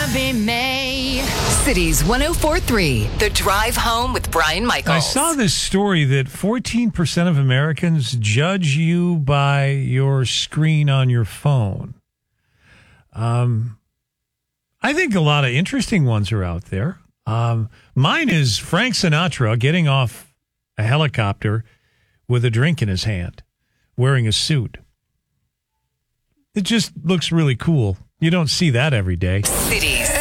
be me. Cities 104.3, The Drive Home with Brian Michaels. I saw this story that 14% of Americans judge you by your screen on your phone. I think a lot of interesting ones are out there. Mine is Frank Sinatra getting off a helicopter with a drink in his hand, wearing a suit. It just looks really cool. You don't see that every day. Cities